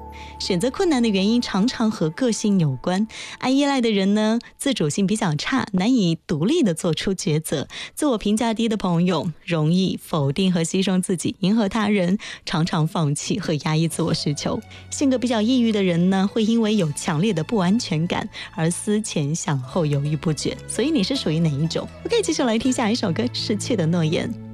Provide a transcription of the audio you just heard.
选择困难的原因常常和个性有关。爱依赖的人呢，自主性比较差，难以独立的做出抉择。自我评价低的朋友，容易否定和牺牲自己，迎合他人，常常放弃和压抑自我需求。性格比较抑郁的人呢，会因为有强烈的不安全感而思前想后，犹豫不决。所以你是属于哪一种？OK，接下来听下一首歌《失去的诺言》。